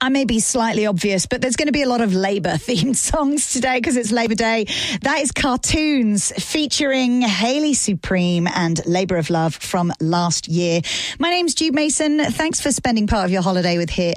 I may be slightly obvious, but there's going to be a lot of Labour-themed songs today because it's Labour Day. That is Cartoons featuring Hayley Supreme and Labour of Love from last year. My name's Jude Mason. Thanks for spending part of your holiday with here